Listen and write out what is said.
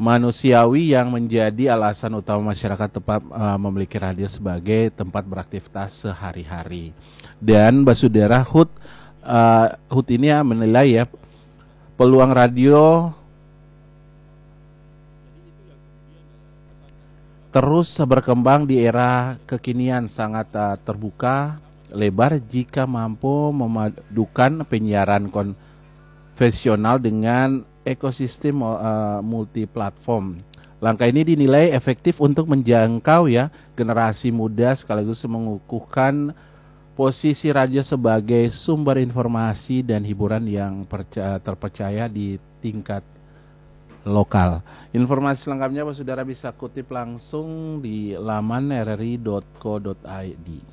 manusiawi yang menjadi alasan utama masyarakat tetap memiliki radio sebagai tempat beraktivitas sehari-hari. Dan Basudara HUT ini ya menilai ya peluang radio terus berkembang di era kekinian, sangat terbuka lebar jika mampu memadukan penyiaran konvensional dengan ekosistem multiplatform. Langkah ini dinilai efektif untuk menjangkau ya generasi muda sekaligus mengukuhkan posisi radio sebagai sumber informasi dan hiburan yang terpercaya di tingkat lokal. Informasi selengkapnya Saudara bisa kutip langsung di laman rri.co.id.